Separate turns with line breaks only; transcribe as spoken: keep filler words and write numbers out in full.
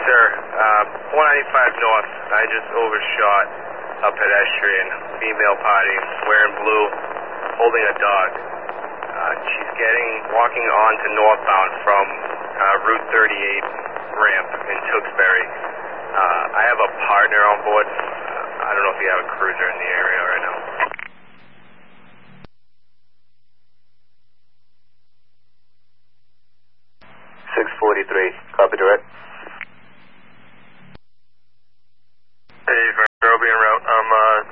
sir. Uh, one ninety-five North. I just overshot a pedestrian, female party, wearing blue, holding a dog. Uh, she's getting, walking on to northbound from uh, Route thirty-eight ramp in Tewksbury. Uh, I have a partner on board. Uh, I don't know if you have a cruiser in the area right now.
six forty-three, copy direct.
Hey, Vero being route. I'm uh,